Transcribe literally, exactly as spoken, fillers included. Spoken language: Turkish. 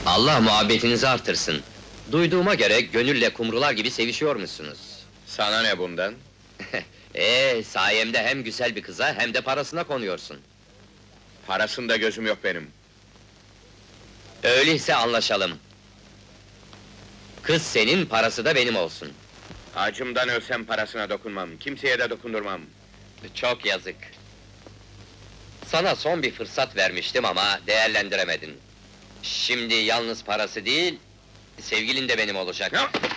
Allah muhabbetinizi artırsın. Duyduğuma göre gönülle kumrular gibi sevişiyormuşsunuz. Sana ne bundan? Ee, sayemde hem güzel bir kıza hem de parasına konuyorsun. Parasında gözüm yok benim. Öyleyse anlaşalım. Kız senin, parası da benim olsun. Acımdan ölsem parasına dokunmam, kimseye de dokundurmam. Çok yazık. Sana son bir fırsat vermiştim ama değerlendiremedin. Şimdi yalnız parası değil, sevgilin de benim olacak. Ya!